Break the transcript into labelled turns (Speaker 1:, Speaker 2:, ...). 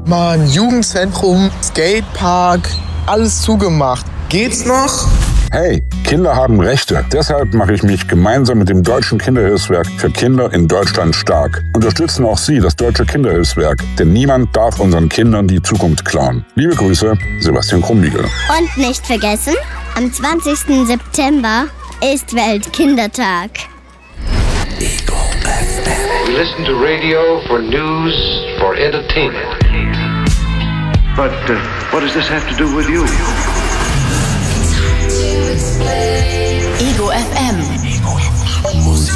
Speaker 1: Mann, Jugendzentrum, Skatepark, alles zugemacht. Geht's noch?
Speaker 2: Hey, Kinder haben Rechte. Deshalb mache ich mich gemeinsam mit dem Deutschen Kinderhilfswerk für Kinder in Deutschland stark. Unterstützen auch Sie das Deutsche Kinderhilfswerk, denn niemand darf unseren Kindern die Zukunft klauen. Liebe Grüße, Sebastian Krumbiegel.
Speaker 3: Und nicht vergessen, am 20. September ist Weltkindertag.
Speaker 4: Ego FM.
Speaker 5: We listen to radio for news, for entertainment.
Speaker 4: But what does this have to do with you?
Speaker 6: Ego FM.